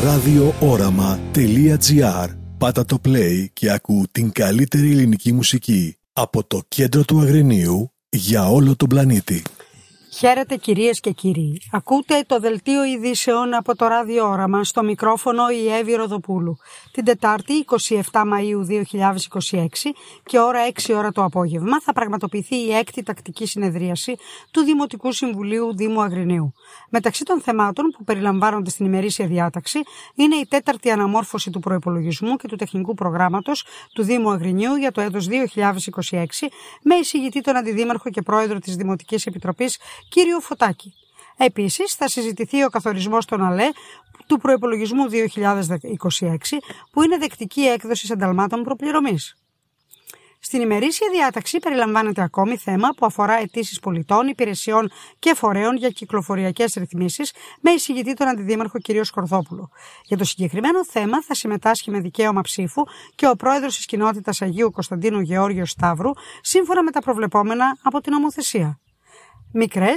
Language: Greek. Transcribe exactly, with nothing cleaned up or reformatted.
ραδιόοραμα τελεία τζι άρ. Πάτα το play και ακού την καλύτερη ελληνική μουσική από το κέντρο του Αγρινίου για όλο τον πλανήτη. Χαίρετε κυρίες και κύριοι. Ακούτε το δελτίο ειδήσεων από το ραδιόοραμα, στο μικρόφωνο η Εύη Ροδοπούλου. Την Τετάρτη εικοστή εβδόμη Μαΐου δύο χιλιάδες είκοσι έξι και ώρα έξι ώρα το απόγευμα θα πραγματοποιηθεί η έκτη τακτική συνεδρίαση του Δημοτικού Συμβουλίου Δήμου Αγρινίου. Μεταξύ των θεμάτων που περιλαμβάνονται στην ημερήσια διάταξη είναι η τέταρτη αναμόρφωση του προϋπολογισμού και του τεχνικού προγράμματος του Δήμου Αγρινίου για το έτος δύο χιλιάδες είκοσι έξι με εισηγητή τον Αντιδήμαρχο και Πρόεδρο της Δημοτικής Επιτροπής κύριο Φωτάκη. Επίσης, θα συζητηθεί ο καθορισμός των ΑΛΕ του προϋπολογισμού δύο χιλιάδες είκοσι έξι, που είναι δεκτική έκδοση ανταλμάτων προπληρωμής. Στην ημερήσια διάταξη περιλαμβάνεται ακόμη θέμα που αφορά αιτήσεις πολιτών, υπηρεσιών και φορέων για κυκλοφοριακές ρυθμίσεις με εισηγητή τον Αντιδήμαρχο κ. Σκορδόπουλο. Για το συγκεκριμένο θέμα θα συμμετάσχει με δικαίωμα ψήφου και ο πρόεδρος της κοινότητας Αγίου Κωνσταντίνου Γεώργιος Σταύρου, σύμφωνα με τα προβλεπόμενα από την νομοθεσία. Μικρές